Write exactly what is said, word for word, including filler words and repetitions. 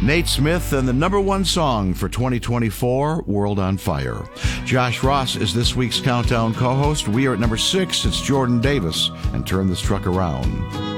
Nate Smith and the number one song for twenty twenty-four, World on Fire. Josh Ross is this week's Countdown co-host. We are at number six. It's Jordan Davis and Turn This Truck Around.